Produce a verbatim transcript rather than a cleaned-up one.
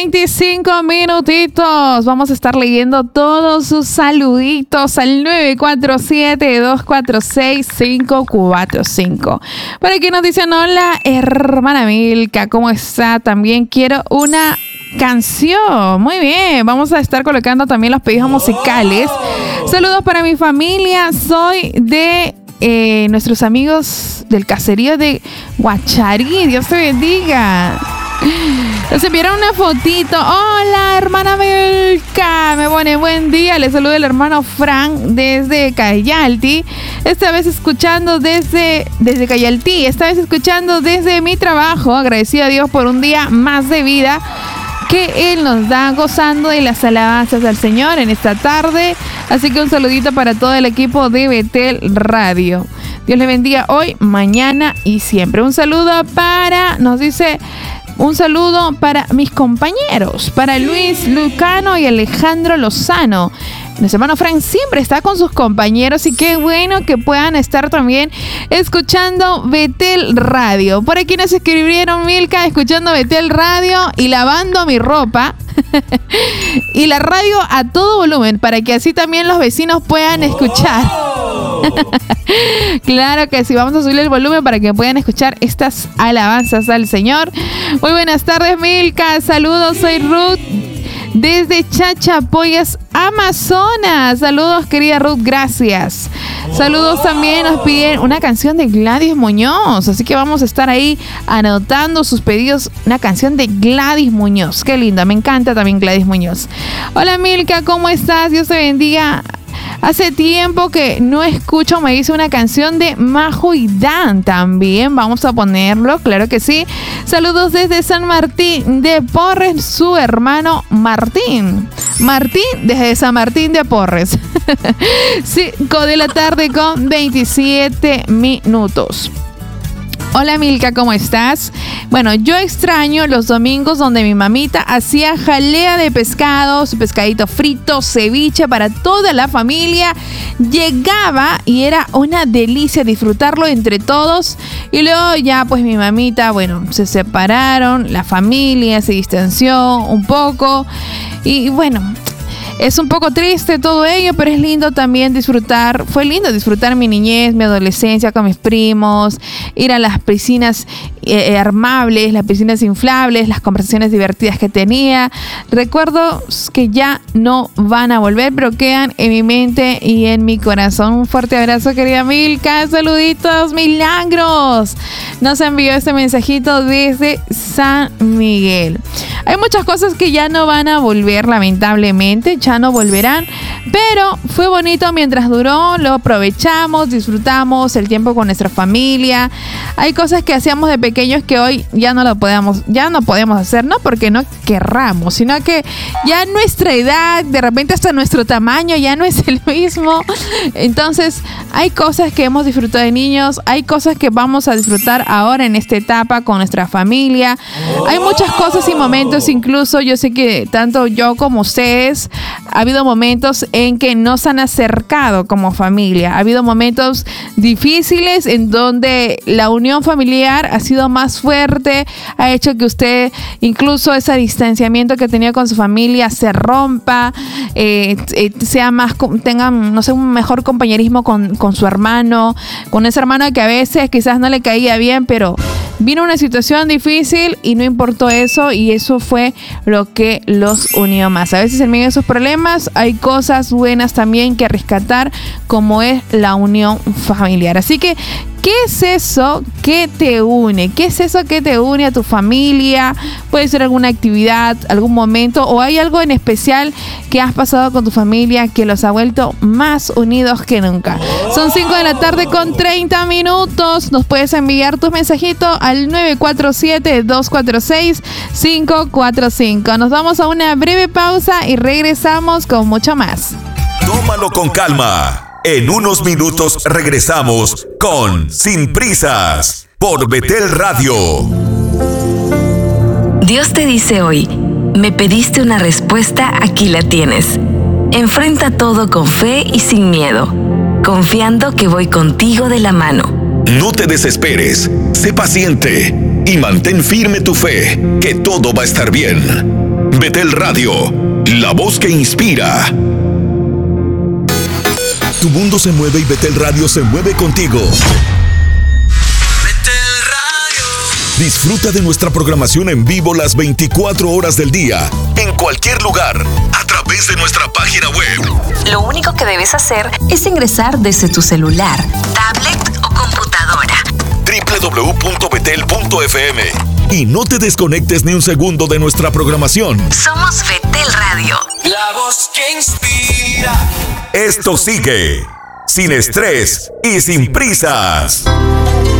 veinticinco minutitos. Vamos a estar leyendo todos sus saluditos al nueve cuatro siete, dos cuatro seis, cinco cuatro cinco. Por aquí nos dicen: hola, hermana Milka, ¿cómo está? También quiero una canción. Muy bien, vamos a estar colocando también los pedidos musicales. Saludos para mi familia. Soy de eh, nuestros amigos del caserío de Guacharí. Dios te bendiga. Nos enviaron una fotito. Hola, hermana Milka. Me pone buen día. Le saluda el hermano Frank desde Cayalti. Esta vez escuchando desde, desde Cayalti. Esta vez escuchando desde mi trabajo. Agradecido a Dios por un día más de vida que Él nos da, gozando de las alabanzas al Señor en esta tarde. Así que un saludito para todo el equipo de Betel Radio. Dios le bendiga hoy, mañana y siempre. Un saludo para, nos dice, un saludo para mis compañeros, para Luis Lucano y Alejandro Lozano. Nuestro hermano Frank siempre está con sus compañeros y qué bueno que puedan estar también escuchando Betel Radio. Por aquí nos escribieron: Milka, escuchando Betel Radio y lavando mi ropa. Y la radio a todo volumen para que así también los vecinos puedan escuchar. Claro que sí, vamos a subir el volumen para que puedan escuchar estas alabanzas al Señor. Muy buenas tardes, Milka. Saludos, soy Ruth desde Chachapoyas, Amazonas. Saludos, querida Ruth, gracias. Saludos también, nos piden una canción de Gladys Muñoz, así que vamos a estar ahí anotando sus pedidos. Una canción de Gladys Muñoz, qué linda, me encanta también Gladys Muñoz. Hola Milka, ¿cómo estás? Dios te bendiga. Hace tiempo que no escucho, me dice, una canción de Majo y Dan. También vamos a ponerlo, claro que sí. Saludos desde San Martín de Porres, su hermano Martín. Martín desde San Martín de Porres. cinco de la tarde con veintisiete minutos. Hola Milka, ¿cómo estás? Bueno, yo extraño los domingos donde mi mamita hacía jalea de pescado, su pescadito frito, ceviche para toda la familia. Llegaba y era una delicia disfrutarlo entre todos. Y luego ya pues mi mamita, bueno, se separaron, la familia se distanció un poco. Y bueno, es un poco triste todo ello, pero es lindo también disfrutar. Fue lindo disfrutar mi niñez, mi adolescencia con mis primos, ir a las piscinas eh, armables, las piscinas inflables, las conversaciones divertidas que tenía. Recuerdos que ya no van a volver, pero quedan en mi mente y en mi corazón. Un fuerte abrazo, querida Milka. Saluditos, milagros. Nos envió este mensajito desde San Miguel. Hay muchas cosas que ya no van a volver, lamentablemente. Ya no volverán, pero fue bonito mientras duró, lo aprovechamos, disfrutamos el tiempo con nuestra familia. Hay cosas que hacíamos de pequeños que hoy ya no lo podemos, ya no podemos hacer, no porque no querramos, sino que ya nuestra edad, de repente hasta nuestro tamaño ya no es el mismo. Entonces hay cosas que hemos disfrutado de niños, hay cosas que vamos a disfrutar ahora en esta etapa con nuestra familia. Hay muchas cosas y momentos, incluso yo sé que tanto yo como ustedes, ha habido momentos en que nos han acercado como familia. Ha habido momentos difíciles en donde la unión familiar ha sido más fuerte, ha hecho que usted, incluso ese distanciamiento que tenía con su familia, se rompa, eh, eh, sea más, tenga, no sé, un mejor compañerismo con, con su hermano, con ese hermano que a veces quizás no le caía bien, pero vino una situación difícil y no importó eso, y eso fue lo que los unió más. A veces en medio de esos problemas hay cosas buenas también que rescatar, como es la unión familiar. Así que, ¿qué es eso que te une? ¿Qué es eso que te une a tu familia? Puede ser alguna actividad, algún momento, o hay algo en especial que has pasado con tu familia que los ha vuelto más unidos que nunca. Son cinco de la tarde con treinta minutos. Nos puedes enviar tus mensajitos al nueve cuatro siete, dos cuatro seis, cinco cuatro cinco. Nos vamos a una breve pausa y regresamos con mucho más. Tómalo con calma. En unos minutos regresamos con Sin Prisas por Betel Radio. Dios te dice hoy: me pediste una respuesta, aquí la tienes. Enfrenta todo con fe y sin miedo, confiando que voy contigo de la mano. No te desesperes, sé paciente y mantén firme tu fe, que todo va a estar bien. Betel Radio, la voz que inspira. Tu mundo se mueve y Betel Radio se mueve contigo. Betel Radio. Disfruta de nuestra programación en vivo las veinticuatro horas del día, en cualquier lugar, a través de nuestra página web. Lo único que debes hacer es ingresar desde tu celular, tablet o computadora. doble u doble u doble u punto betel punto efe eme. Y no te desconectes ni un segundo de nuestra programación. Somos Betel Radio. La voz que inspira. Esto sigue sin estrés y sin prisas.